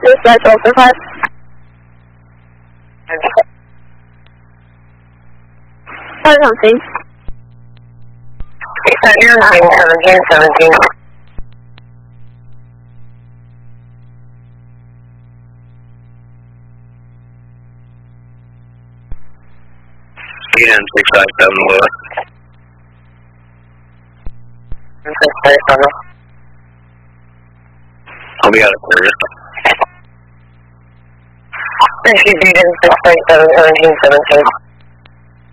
Dispatch 145. Sorry, something. 1717. Again, 657 Lewis. 657. I'll be out of service. Excuse me, 657, 1717.